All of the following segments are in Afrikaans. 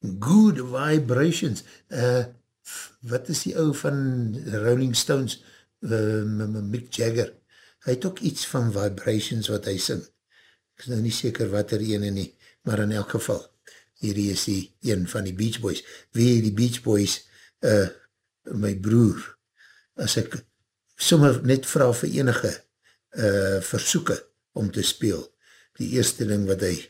Good Vibrations. Wat is die ou van Rolling Stones? Mick Jagger. Hy het ook iets van Vibrations wat hy sing. Ek is nou nie seker wat ene nie, maar in elk geval, hierdie is die een van die Beach Boys. Wie die Beach Boys, my broer, as ek sommer net vraag vir enige versoeke om te speel, die eerste ding wat hy,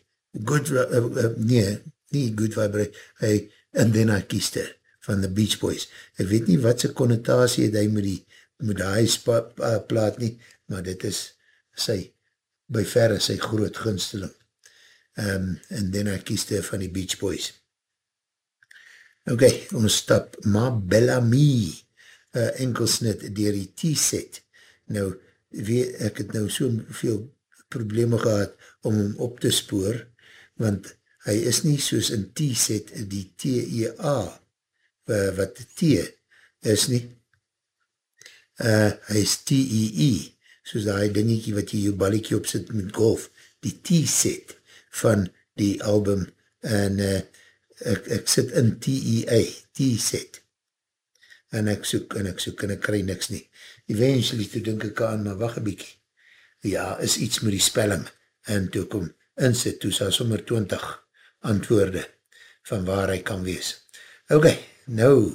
nie Good Vibration, hy, and then I kissed her, van the Beach Boys. Ek weet nie wat sy connotatie het hy met die plaat nie, maar dit is by verre sy groot gunsteling. And then I kissed her van die Beach Boys. Ok, ons stap Ma Bella Me, enkelsnit dier die T-set. Nou, ek het nou so veel probleme gehad om hom op te spoor, want hy is nie soos in T-set die T-E-A, wat T is nie. Hy is T-E-E, soos die dingiekie wat jy jou balliekie opsit met golf, die T-set van die album, en ek sit in T-E-A, T-set, en ek soek, en ek kry niks nie. Eventually, toe dink ek aan, maar wacht een bykie, ja, is iets met die spelling, en toe kom insit, toe sal sommer 20 antwoorde van waar hy kan wees. Ok, nou,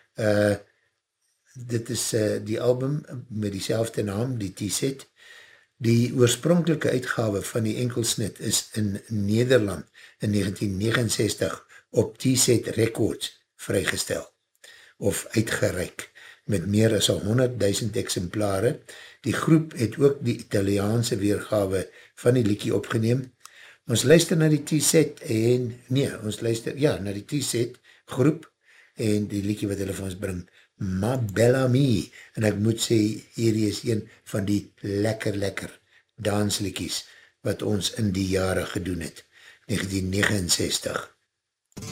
dit is die album met die naam, die T-set. Die oorspronkelike uitgawe van die enkelsnit is in Nederland in 1969 op T-set Records vrygestel of uitgereik met meer as 100.000 exemplare. Die groep het ook die Italiaanse weergawe van die liedjie opgeneem. Ons luister na die T-set en, ons luister, na die T-set groep en die liedjie wat hulle vir ons bring, Ma Bella Me, en ek moet sê, hierdie is een van die lekker dansliedjies wat ons in die jare gedoen het, 1969.